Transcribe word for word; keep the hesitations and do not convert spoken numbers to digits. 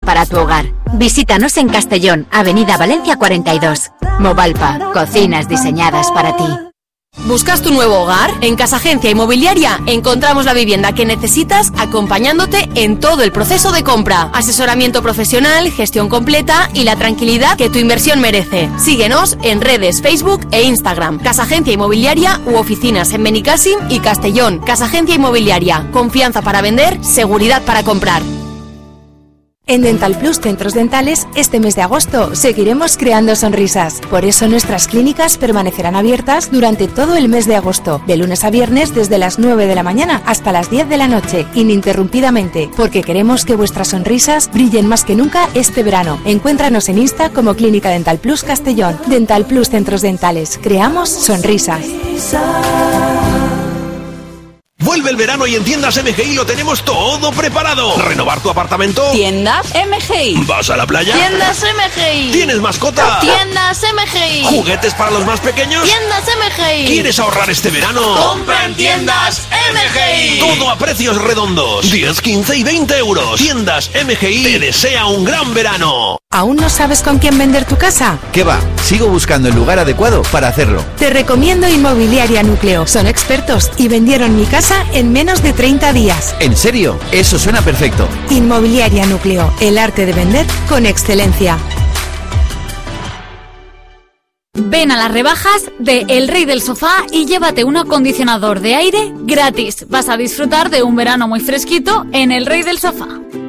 para tu hogar. Visítanos en Castellón, Avenida Valencia cuarenta y dos. Movalpa, cocinas diseñadas para ti. ¿Buscas tu nuevo hogar? En Casa Agencia Inmobiliaria encontramos la vivienda que necesitas acompañándote en todo el proceso de compra. Asesoramiento profesional, gestión completa y la tranquilidad que tu inversión merece. Síguenos en redes, Facebook e Instagram. Casa Agencia Inmobiliaria u oficinas en Benicàssim y Castellón. Casa Agencia Inmobiliaria. Confianza para vender, seguridad para comprar. En Dental Plus Centros Dentales, este mes de agosto seguiremos creando sonrisas. Por eso nuestras clínicas permanecerán abiertas durante todo el mes de agosto, de lunes a viernes desde las nueve de la mañana hasta las diez de la noche, ininterrumpidamente, porque queremos que vuestras sonrisas brillen más que nunca este verano. Encuéntranos en Insta como Clínica Dental Plus Castellón. Dental Plus Centros Dentales. Creamos sonrisas. Vuelve el verano y en Tiendas M G I lo tenemos todo preparado. ¿Renovar tu apartamento? Tiendas M G I. ¿Vas a la playa? Tiendas M G I. ¿Tienes mascota? Tiendas M G I. ¿Juguetes para los más pequeños? Tiendas M G I. ¿Quieres ahorrar este verano? ¡Compra en Tiendas M G I! Todo a precios redondos. diez, quince y veinte euros. Tiendas M G I te desea un gran verano. ¿Aún no sabes con quién vender tu casa? ¿Qué va? Sigo buscando el lugar adecuado para hacerlo. Te recomiendo Inmobiliaria Núcleo. Son expertos y vendieron mi casa en menos de treinta días. ¿En serio? Eso suena perfecto. Inmobiliaria Núcleo. El arte de vender con excelencia. Ven a las rebajas de El Rey del Sofá y llévate un acondicionador de aire gratis. Vas a disfrutar de un verano muy fresquito en El Rey del Sofá.